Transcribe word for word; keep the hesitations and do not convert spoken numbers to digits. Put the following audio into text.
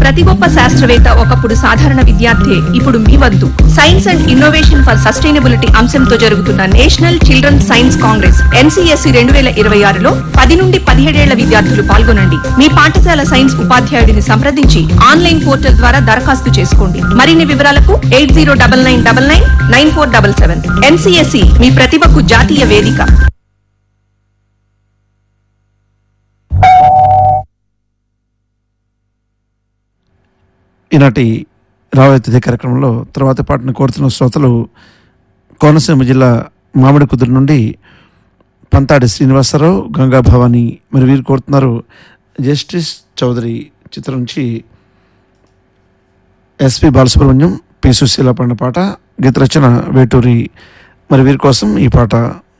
ప్రతి గొప్ప శాస్త్రవేత్త ఒకప్పుడు సాధారణ విద్యార్థి, ఇప్పుడు మీ వద్దు. Science and innovation for sustainability అంశంతో జరుగుతున్న national children science Congress NCSC రెండు వేల ఇరవై ఆరులో పది నుండి పదిహేడేళ్ల విద్యార్థులు పాల్గొనండి. మీ పాఠశాల సైన్స్ ఉపాధ్యాయుడిని సంప్రదించి ఆన్లైన్ పోర్టల్ ద్వారా దరఖాస్తు చేసుకోండి. మరిన్ని వివరాలకు eight zero double nine double nine nine four double seven. NCSC మీ ప్రతిభకు జాతీయ వేదిక. ఈనాటి రాబోయే కార్యక్రమంలో తర్వాతి పాటను కోరుతున్న శ్రోతలు కోనసీమ జిల్లా మామిడి కుదురు నుండి పంతాడి శ్రీనివాసరావు, గంగా భవాని. మరి వీరు కోరుతున్నారు జస్టిస్ చౌదరి చిత్రం నుంచి ఎస్పి బాలసుబ్రహ్మణ్యం, పి సుశీల పాడిన పాట, గీత రచన వేటూరి. మరి వీరి కోసం ఈ పాట.